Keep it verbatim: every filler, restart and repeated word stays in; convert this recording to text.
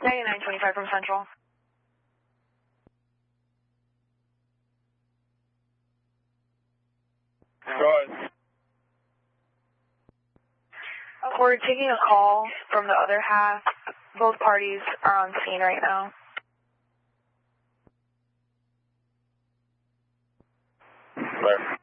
ninety-nine twenty-five from Central. Go ahead. We're taking a call from the other half. Both parties are on scene right now. Right.